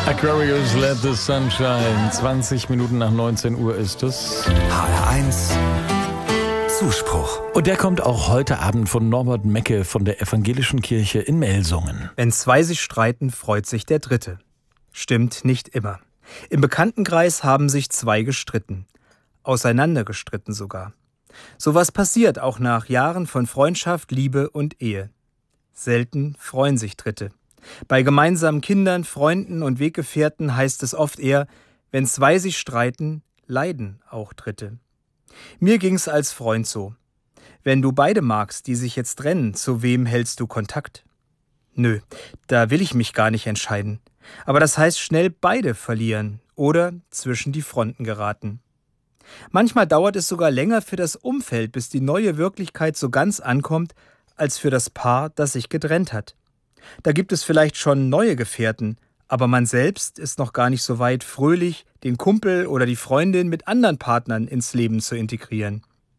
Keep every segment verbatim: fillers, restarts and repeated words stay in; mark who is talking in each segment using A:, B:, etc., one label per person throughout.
A: Aquarius, Let the Sun Shine. zwanzig Minuten nach neunzehn Uhr ist es.
B: H R eins Zuspruch.
A: Und der kommt auch heute Abend von Norbert Mecke von der Evangelischen Kirche in Melsungen.
C: Wenn zwei sich streiten, freut sich der Dritte. Stimmt nicht immer. Im Bekanntenkreis haben sich zwei gestritten. Auseinandergestritten sogar. Sowas passiert auch nach Jahren von Freundschaft, Liebe und Ehe. Selten freuen sich Dritte. Bei gemeinsamen Kindern, Freunden und Weggefährten heißt es oft eher, wenn zwei sich streiten, leiden auch Dritte. Mir ging's als Freund so. Wenn du beide magst, die sich jetzt trennen, zu wem hältst du Kontakt? Nö, da will ich mich gar nicht entscheiden. Aber das heißt schnell beide verlieren oder zwischen die Fronten geraten. Manchmal dauert es sogar länger für das Umfeld, bis die neue Wirklichkeit so ganz ankommt, als für das Paar, das sich getrennt hat. Da gibt es vielleicht schon neue Gefährten, aber man selbst ist noch gar nicht so weit, fröhlich den Kumpel oder die Freundin mit anderen Partnern ins Leben zu integrieren.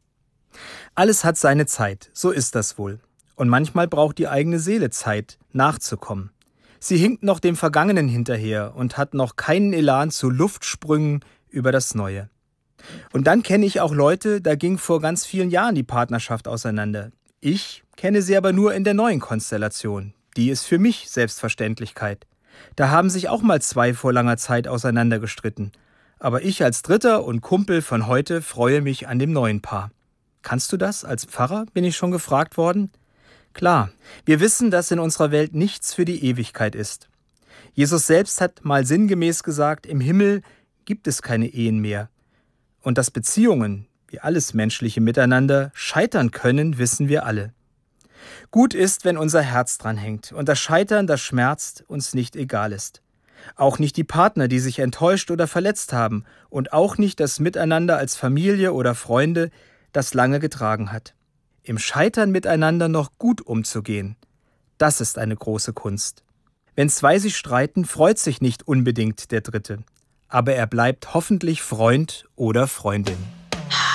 C: Alles hat seine Zeit, so ist das wohl. Und manchmal braucht die eigene Seele Zeit, nachzukommen. Sie hinkt noch dem Vergangenen hinterher und hat noch keinen Elan zu Luftsprüngen über das Neue. Und dann kenne ich auch Leute, da ging vor ganz vielen Jahren die Partnerschaft auseinander. Ich kenne sie aber nur in der neuen Konstellation. Die ist für mich Selbstverständlichkeit. Da haben sich auch mal zwei vor langer Zeit auseinandergestritten. Aber ich als Dritter und Kumpel von heute freue mich an dem neuen Paar. Kannst du das? Als Pfarrer bin ich schon gefragt worden. Klar, wir wissen, dass in unserer Welt nichts für die Ewigkeit ist. Jesus selbst hat mal sinngemäß gesagt, im Himmel gibt es keine Ehen mehr. Und dass Beziehungen, wie alles menschliche Miteinander, scheitern können, wissen wir alle. Gut ist, wenn unser Herz dran hängt und das Scheitern, das schmerzt, uns nicht egal ist. Auch nicht die Partner, die sich enttäuscht oder verletzt haben und auch nicht das Miteinander als Familie oder Freunde, das lange getragen hat. Im Scheitern miteinander noch gut umzugehen, das ist eine große Kunst. Wenn zwei sich streiten, freut sich nicht unbedingt der Dritte, aber er bleibt hoffentlich Freund oder Freundin.